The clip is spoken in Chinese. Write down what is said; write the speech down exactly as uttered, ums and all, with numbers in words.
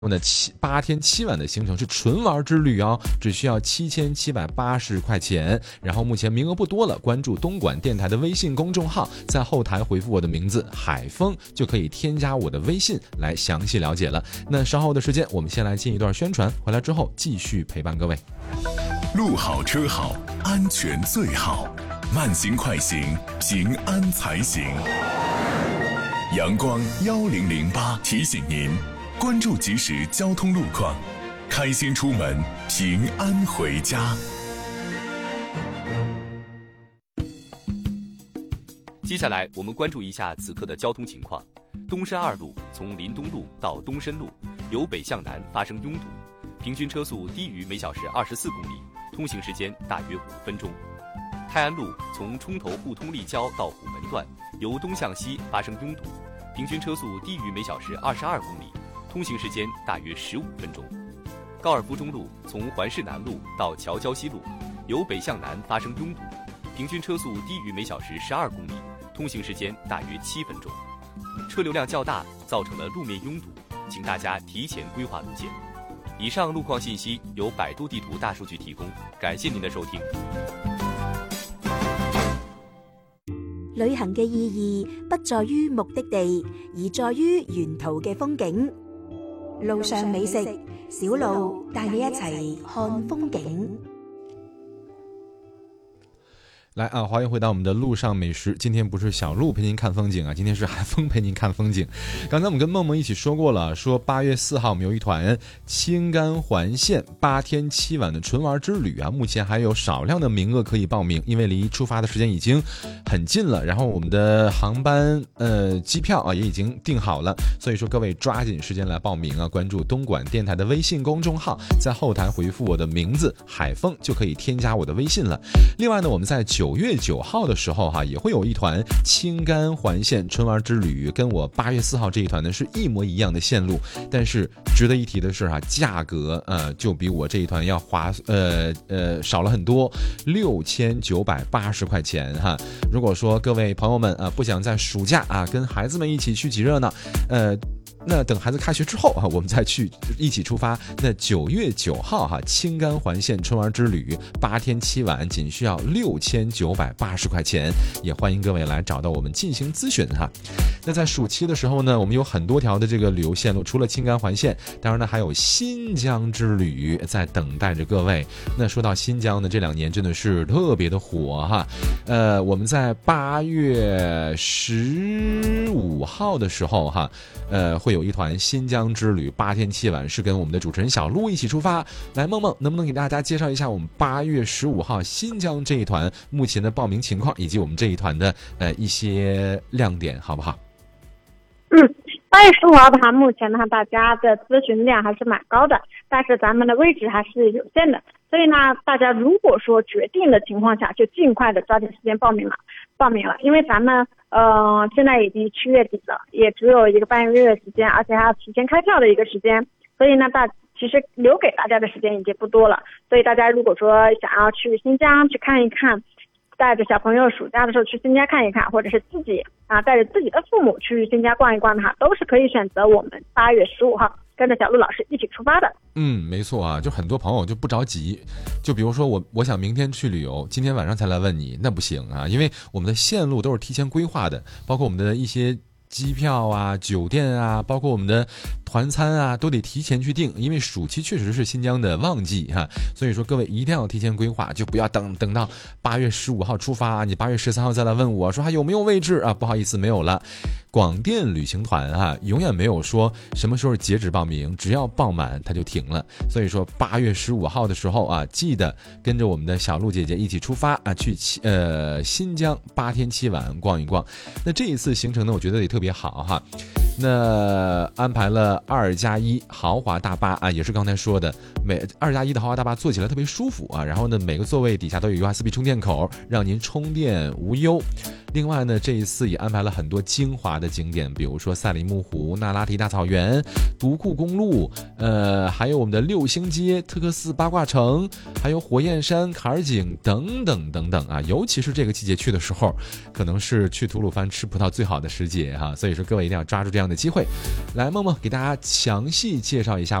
那七八天七晚的行程是纯玩之旅哦，只需要七千七百八十块钱。然后目前名额不多了，关注东莞电台的微信公众号，在后台回复我的名字海峰，就可以添加我的微信来详细了解了。那稍后的时间，我们先来进一段宣传，回来之后继续陪伴各位。 路好车好，安全最好，慢行快行，平安才行。阳光一零零八提醒您，关注即时交通路况，开心出门，平安回家。 接下来我们关注一下此刻的交通情况。东山二路从林东路到东深路，由北向南发生拥堵，平均车速低于每小时二十四公里，通行时间大约五分钟。泰安路从冲头互通立交到虎门段，由东向西发生拥堵，平均车速低于每小时二十二公里，通行时间大约十五分钟。高尔夫中路从环市南路到桥交西路，由北向南发生拥堵，平均车速低于每小时十二公里，通行时间大约七分钟。车流量较大，造成了路面拥堵，请大家提前规划路线。以上路况信息由百度地图大数据提供，感谢您的收听。 旅行嘅意義不在於目的地，而在於沿途嘅風景。路上美食，小路帶你一齊看風景。 来啊，欢迎回到我们的路上美食。今天不是小路陪您看风景啊，今天是海峰陪您看风景。刚才我们跟梦梦一起说过了，说八月四号我们有一团青甘环线八天七晚的纯玩之旅啊，目前还有少量的名额可以报名，因为离出发的时间已经很近了，然后我们的航班呃机票啊也已经订好了，所以说各位抓紧时间来报名啊，关注东莞电台的微信公众号，在后台回复我的名字海峰就可以添加我的微信了。另外呢，我们在九月九号的时候哈、啊，也会有一团青甘环线春玩之旅，跟我八月四号这一团呢是一模一样的线路，但是值得一提的是哈、啊，价格呃就比我这一团要划呃呃少了很多，六千九百八十块钱哈。如果说各位朋友们啊不想在暑假啊跟孩子们一起去挤热闹，呃。那等孩子开学之后啊，我们再去一起出发。那九月九号哈、啊，青甘环线春玩之旅八天七晚，仅需要六千九百八十块钱，也欢迎各位来找到我们进行咨询哈。那在暑期的时候呢，我们有很多条的这个旅游线路，除了青甘环线，当然呢还有新疆之旅在等待着各位。那说到新疆呢，这两年真的是特别的火哈。呃，我们在八月十五号的时候哈，呃会。会有一团新疆之旅八天七晚，是跟我们的主持人小鹿一起出发。来，梦梦能不能给大家介绍一下我们八月十五号新疆这一团目前的报名情况，以及我们这一团的呃一些亮点，好不好？ 嗯，八月十五号的话，目前的话大家的咨询量还是蛮高的，但是咱们的位置还是有限的，所以呢，大家如果说决定的情况下，就尽快的抓紧时间报名了，报名了，因为咱们呃现在已经七月底了，也只有一个半月的时间，而且还要提前开票的一个时间，所以呢，大其实留给大家的时间已经不多了，所以大家如果说想要去新疆去看一看，带着小朋友暑假的时候去新疆看一看，或者是自己啊带着自己的父母去新疆逛一逛的话，都是可以选择我们八月十五号跟着小鹿老师一起出发的。 嗯，没错啊，就很多朋友就不着急，就比如说我我想明天去旅游，今天晚上才来问你，那不行啊，因为我们的线路都是提前规划的，包括我们的一些机票啊、酒店啊，包括我们的团餐啊，都得提前去订，因为暑期确实是新疆的旺季哈，所以说各位一定要提前规划，就不要等等到八月十五号出发，你八月十三号再来问我说还有没有位置啊？不好意思，没有了。广电旅行团啊，永远没有说什么时候截止报名，只要报满它就停了。所以说八月十五号的时候啊，记得跟着我们的小鹿姐姐一起出发啊，去呃新疆八天七晚逛一逛。那这一次行程呢，我觉得也特别好哈。那安排了二加一豪华大巴啊，也是刚才说的，每二加一的豪华大巴坐起来特别舒服啊。然后呢，每个座位底下都有 U S B 充电口，让您充电无忧。 另外呢，这一次也安排了很多精华的景点，比如说赛里木湖、那拉提大草原、独库公路，呃，还有我们的六星街、特克寺八卦城，还有火焰山、坎儿井等等等等啊。尤其是这个季节去的时候，可能是去吐鲁番吃葡萄最好的时节哈、啊，所以说各位一定要抓住这样的机会。来，梦梦给大家详细介绍一下